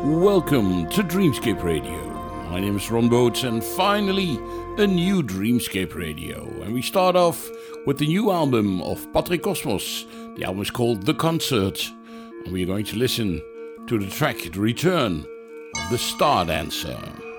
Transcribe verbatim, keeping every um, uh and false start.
Welcome to Dreamscape Radio. My name is Ron Boats, and finally a new Dreamscape Radio. And we start off with the new album of Patrick Cosmos. The album is called The Concert, and we are going to listen to the track The Return of the Star Dancer.